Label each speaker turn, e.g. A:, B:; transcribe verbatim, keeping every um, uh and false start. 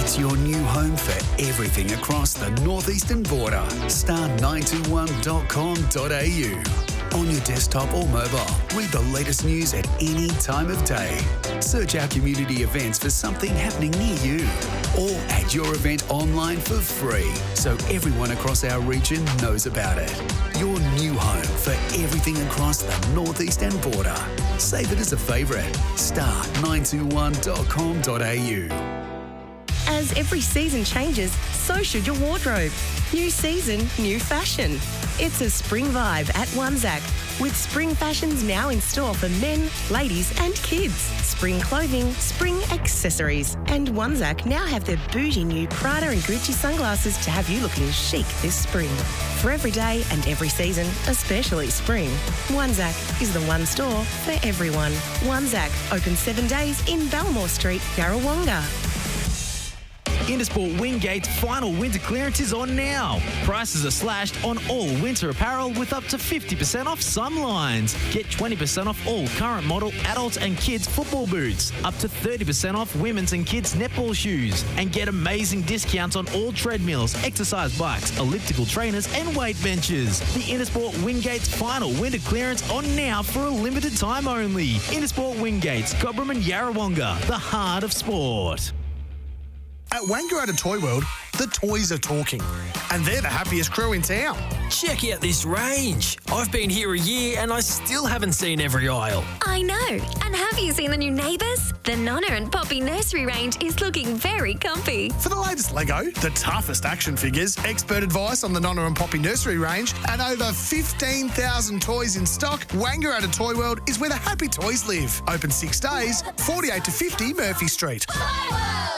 A: It's your new home for everything across the northeastern border. star nine two one dot com dot a u. On your desktop or mobile, read the latest news at any time of day. Search our community events for something happening near you. Or add your event online for free so everyone across our region knows about it. Your new home for everything across the northeastern border. Save it as a favourite. star nine two one dot com dot a u.
B: As every season changes, so should your wardrobe. New season, new fashion. It's a spring vibe at Wanzak, with spring fashions now in store for men, ladies and kids. Spring clothing, spring accessories. And Wanzak now have their bougie new Prada and Gucci sunglasses to have you looking chic this spring. For every day and every season, especially spring, Wanzak is the one store for everyone. Wanzak, open seven days in Belmore Street, Yarrawonga.
C: Intersport Wingate's final winter clearance is on now. Prices are slashed on all winter apparel with up to fifty percent off some lines. Get twenty percent off all current model adults and kids football boots. Up to thirty percent off women's and kids netball shoes. And get amazing discounts on all treadmills, exercise bikes, elliptical trainers and weight benches. The Intersport Wingate's final winter clearance on now for a limited time only. Intersport Wingate's, Cobram and Yarrawonga, the heart of sport.
D: At Wangaratta Toy World, the toys are talking, and they're the happiest crew in town.
E: Check out this range. I've been here a year and I still haven't seen every aisle.
F: I know. And have you seen the new neighbours? The Nonna and Poppy nursery range is looking very comfy.
D: For the latest Lego, the toughest action figures, expert advice on the Nonna and Poppy nursery range, and over fifteen thousand toys in stock, Wangaratta Toy World is where the happy toys live. Open six days, forty-eight to fifty Murphy Street.